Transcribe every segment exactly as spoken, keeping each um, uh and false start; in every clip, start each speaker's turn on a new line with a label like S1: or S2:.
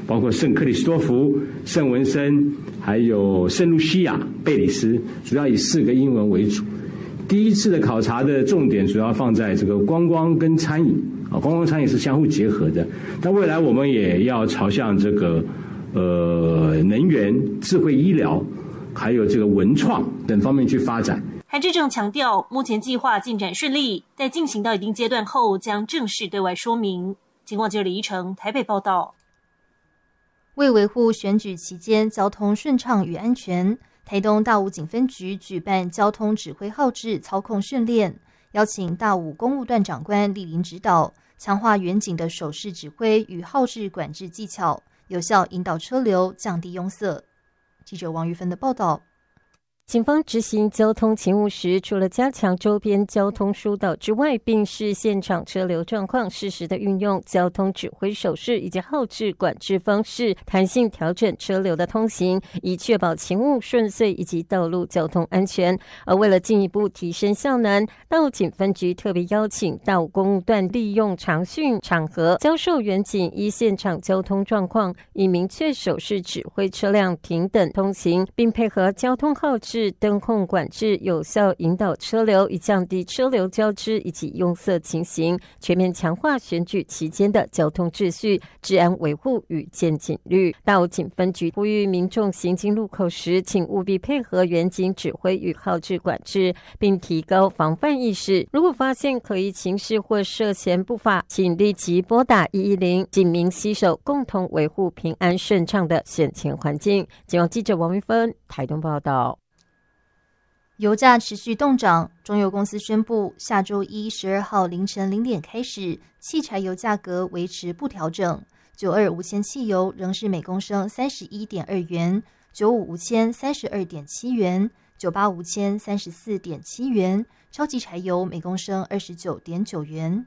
S1: 包括圣克里斯多福、圣文森，还有圣露西亚、贝里斯，主要以四个英文为主。第一次的考察的重点主要放在这个观光跟餐饮啊，观光餐饮是相互结合的。但未来我们也要朝向这个呃能源、智慧医疗，还有这个文创等方面去发展。
S2: 韩志正强调，目前计划进展顺利，在进行到一定阶段后，将正式对外说明。警广记者李依晨台北报道。
S3: 为维护选举期间交通顺畅与安全，台东大武警分局举办交通指挥号志操控训练，邀请大武公务段长官莅临指导，强化员警的手势指挥与号志管制技巧，有效引导车流，降低拥塞。记者王玉芬的报道。
S4: 警方执行交通勤务时，除了加强周边交通疏导之外，并视现场车流状况，适时的运用交通指挥手势以及号志管制方式，弹性调整车流的通行，以确保勤务顺遂以及道路交通安全。而为了进一步提升效能，大武警分局特别邀请大武公务段利用常训场合，教授员警依现场交通状况，以明确手势指挥车辆平等通行，并配合交通号志灯控管制，有效引导车流，以降低车流交织以及拥塞情形，全面强化选举期间的交通秩序、治安维护与见警率。大武警分局呼吁民众行经路口时，请务必配合员警指挥与号志管制，并提高防范意识。如果发现可疑情事或涉嫌不法，请立即拨打一一零，警民携手，共同维护平安顺畅的选前环境。警广记者王玉芬台东报道。
S3: 油价持续动涨，中油公司宣布，下周一十二号凌晨零点开始，汽柴油价格维持不调整。九二无铅汽油仍是每公升三十一点二元，九五无铅三十二点七元，九八无铅三十四点七元，超级柴油每公升二十九点九元。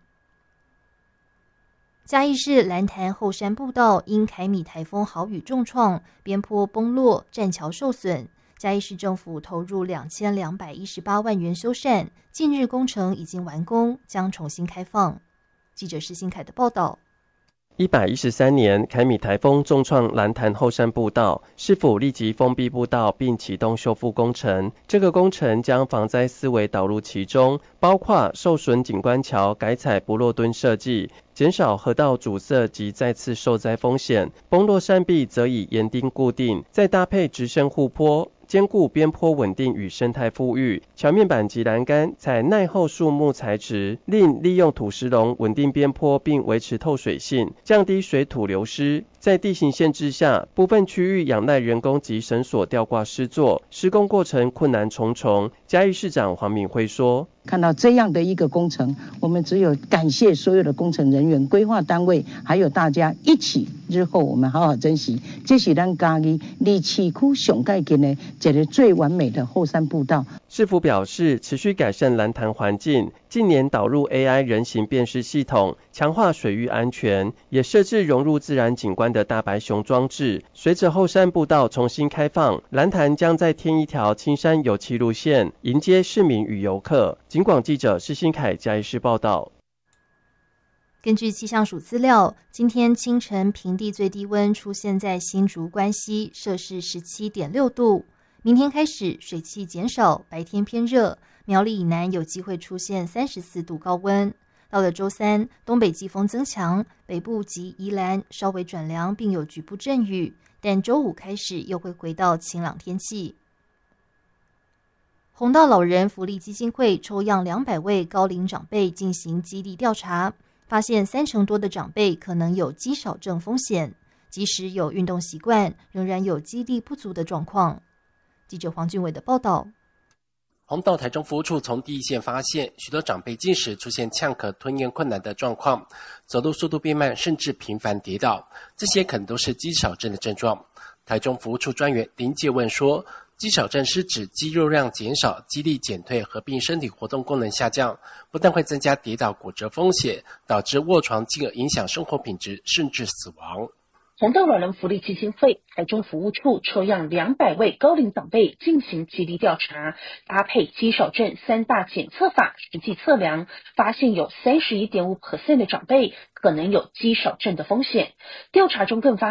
S3: 嘉义市兰潭后山步道因凯米台风豪雨重创，边坡崩落，栈桥受损。嘉义市政府投入两千两百一十八万元修缮，近日工程已经完工，将重新开放。记者施新凯的报道。
S5: 一百一十三年凯米台风重创兰潭后山步道，市府立即封闭步道并启动修复工程。这个工程将防灾思维导入其中，包括受损景观桥改采不落墩设计，减少河道阻塞及再次受灾风险。崩落山壁则以岩钉固定，再搭配直升护坡，兼顾边坡稳定与生态富裕。桥面板及栏杆采耐候树木材质，另利用土石龙稳定边坡并维持透水性，降低水土流失。在地形限制下，部分区域仰赖人工及绳索吊挂施作，施工过程困难重重。嘉义市长黄敏惠说，
S6: 看到这样的一个工程，我们只有感谢所有的工程人员、规划单位，还有大家一起，日后我们好好珍惜。这是咱嘉义离市区上盖建的一个最完美的后山步道。
S5: 市府表示，持续改善兰潭环境，近年导入 A I 人形辨识系统，强化水域安全，也设置融入自然景观的大白熊装置。随着后山步道重新开放，兰潭将再添一条青山有骑路线，迎接市民与游客。警广记者施新凯嘉义市报道。
S3: 根据气象署资料，今天清晨平地最低温出现在新竹关西，摄氏 十七点六度。明天开始水汽减少，白天偏热，苗栗以南有机会出现三十四度高温。到了周三，东北季风增强，北部及宜兰稍微转凉，并有局部阵雨，但周五开始又会回到晴朗天气。弘道老人福利基金会抽样两百位高龄长辈进行基地调查，发现三成多的长辈可能有肌少症风险，即使有运动习惯，仍然有肌力不足的状况。记者黄俊伟的报道。
S7: 弘道台中服务处从第一线发现，许多长辈进食出现呛咳、吞咽困难的状况，走路速度变慢，甚至频繁跌倒，这些可能都是肌少症的症状。台中服务处专员林介问说，肌少症是指肌肉量减少、肌力减退，合并身体活动功能下降，不但会增加跌倒骨折风险，导致卧床，进而影响生活品质，甚至死亡。
S8: 弘道老人福利基金会台中服务处抽样两百位高龄长辈进行肌力调查，搭配肌少症三大检测法实际测量，发现有 百分之三十一点五 的长辈可能有肌少症的风险。调查中更发